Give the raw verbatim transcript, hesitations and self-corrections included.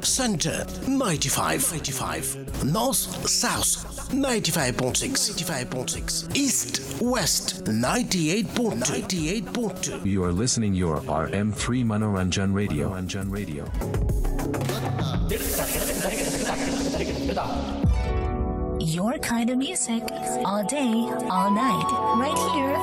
Center ninety-five, ninety-five. North South ninety-five point six, ninety-five point six. East West ninety-eight point two, ninety-eight point two. You are listening your R M three Manoranjan Radio. Manoranjan Radio. Your kind of music all day, all night, right here